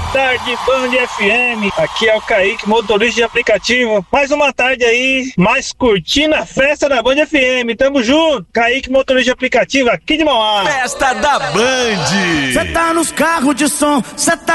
tarde, Band FM. Aqui é o Kaique, motorista de aplicativo. Mais uma tarde aí, mais curtindo a festa da Band FM. Tamo junto. Kaique, motorista de aplicativo aqui de Mauá. Festa da Band. Cê tá nos carros de som, cê tá